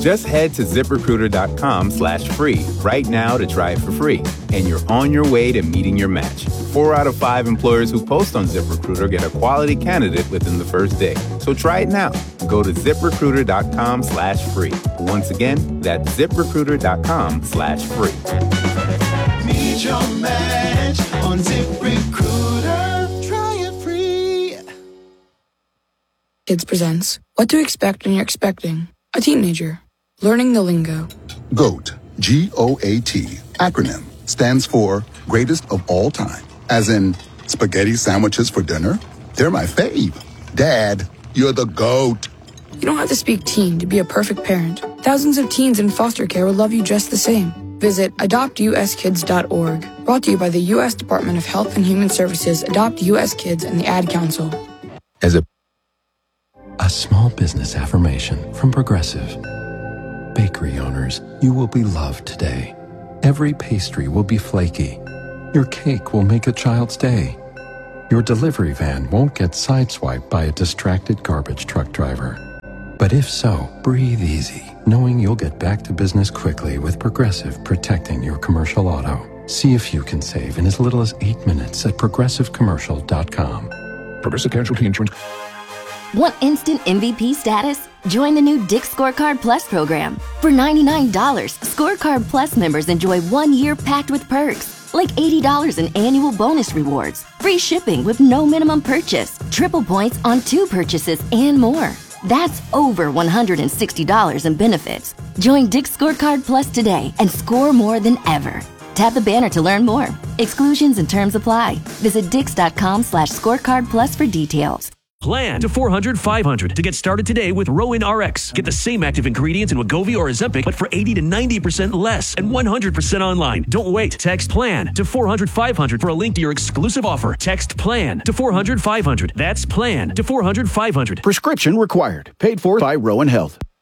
Just head to ZipRecruiter.com/free right now to try it for free. And you're on your way to meeting your match. 4 out of 5 employers who post on ZipRecruiter get a quality candidate within the first day. So try it now. Go to ZipRecruiter.com/free. Once again, that's ZipRecruiter.com/free. Meet your match on ZipRecruiter. Try it free. Kids presents What to Expect When You're Expecting a Teenager. Learning the lingo. GOAT, G-O-A-T, acronym, stands for Greatest of All Time. As in, spaghetti sandwiches for dinner? They're my fave. Dad, you're the GOAT. You don't have to speak teen to be a perfect parent. Thousands of teens in foster care will love you just the same. Visit adoptuskids.org. Brought to you by the U.S. Department of Health and Human Services, Adopt U.S. Kids, and the Ad Council. A small business affirmation from Progressive. Bakery owners, you will be loved today. Every pastry will be flaky. Your cake will make a child's day. Your delivery van won't get sideswiped by a distracted garbage truck driver. But if so, breathe easy, knowing you'll get back to business quickly with Progressive protecting your commercial auto. See if you can save in as little as 8 minutes at progressivecommercial.com. Progressive Casualty Insurance. Want instant MVP status? Join the new Dick's Scorecard Plus program. For $99, Scorecard Plus members enjoy 1 year packed with perks, like $80 in annual bonus rewards, free shipping with no minimum purchase, triple points on 2 purchases, and more. That's over $160 in benefits. Join Dick's Scorecard Plus today and score more than ever. Tap the banner to learn more. Exclusions and terms apply. Visit dix.com/scorecard plus for details. Plan to 400-500 to get started today with Rowan RX. Get the same active ingredients in Wegovy or Ozempic, but for 80 to 90% less and 100% online. Don't wait. Text PLAN to 400-500 for a link to your exclusive offer. Text PLAN to 400-500. That's PLAN to 400-500. Prescription required. Paid for by Rowan Health.